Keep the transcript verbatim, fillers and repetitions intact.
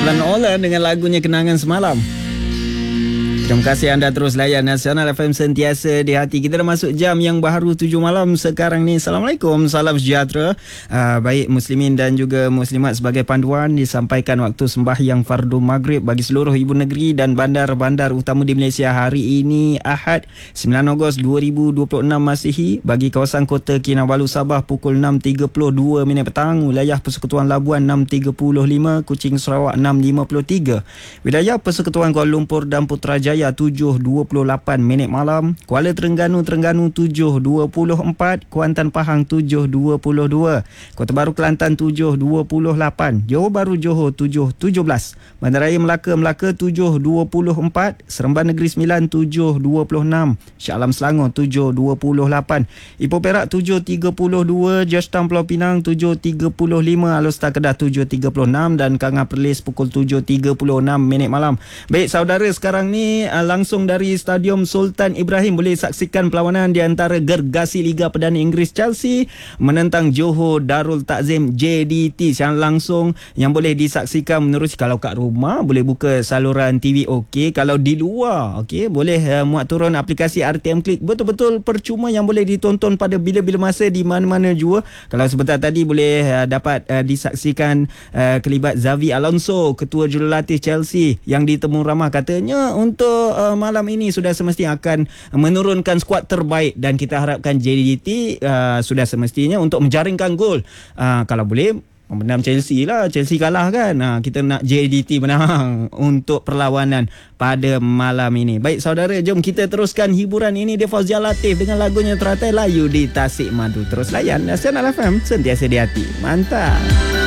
Ivan Olan dengan lagunya Kenangan Semalam. Terima kasih anda terus layan Nasional F M sentiasa di hati. Kita dah masuk jam yang baru tujuh malam sekarang ni. Assalamualaikum, salam sejahtera. Uh, baik muslimin dan juga muslimat, sebagai panduan disampaikan waktu sembahyang fardu maghrib bagi seluruh ibu negeri dan bandar-bandar utama di Malaysia hari ini Ahad sembilan Ogos dua ribu dua puluh enam Masihi. Bagi kawasan kota Kinabalu Sabah pukul enam tiga puluh dua minit petang, wilayah Persekutuan Labuan enam tiga puluh lima, Kuching Sarawak enam lima puluh tiga, wilayah Persekutuan Kuala Lumpur dan Putrajaya tujuh dua puluh lapan minit malam, Kuala Terengganu Terengganu tujuh dua puluh empat, Kuantan Pahang tujuh dua puluh dua, Kota Baru Kelantan tujuh dua puluh lapan, Johor Bahru Johor tujuh tujuh belas, Bandaraya Melaka Melaka tujuh dua puluh empat, Seremban Negeri Sembilan tujuh dua puluh enam, Shah Alam Selangor tujuh dua puluh lapan, Ipoh Perak tujuh tiga puluh dua, Georgetown Pulau Pinang tujuh tiga puluh lima, Alor Kedah tujuh tiga puluh enam dan Kangah Perlis pukul tujuh tiga puluh enam minit malam. Baik saudara, sekarang ni langsung dari Stadium Sultan Ibrahim boleh saksikan perlawanan di antara gergasi Liga Perdana Inggeris Chelsea menentang Johor Darul Takzim J D T. Secara langsung yang boleh disaksikan menerusi, kalau kat rumah boleh buka saluran T V okey, kalau di luar okey boleh uh, muat turun aplikasi R T M Click. Betul-betul percuma yang boleh ditonton pada bila-bila masa di mana-mana jua. Kalau sebentar tadi boleh uh, dapat uh, disaksikan uh, kelibat Xavi Alonso, ketua jurulatih Chelsea, yang ditemu ramah katanya untuk uh, malam ini sudah semestinya akan menurunkan skuad terbaik dan kita harapkan J D T uh, sudah semestinya untuk menjaringkan gol. Uh, kalau boleh menang Chelsea lah. Chelsea kalah kan. Ha, kita nak J D T menang untuk perlawanan pada malam ini. Baik saudara, jom kita teruskan hiburan ini. Dia Fauzia Latif dengan lagunya teratai Layu di Tasik Madu. Terus layan Nasional F M sentiasa di hati. Mantap.